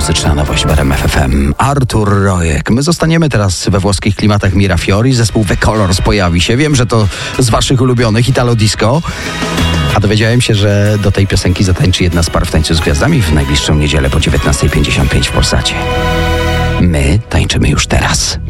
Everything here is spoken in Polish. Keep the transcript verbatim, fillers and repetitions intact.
muzyczna nowość w R M F F M. Artur Rojek. My zostaniemy teraz we włoskich klimatach Mirafiori. Zespół The Colors pojawi się. Wiem, że to z waszych ulubionych Italo Disco. A dowiedziałem się, że do tej piosenki zatańczy jedna z par w Tańcu z Gwiazdami w najbliższą niedzielę po dziewiętnasta pięćdziesiąt pięć w Polsacie. My tańczymy już teraz.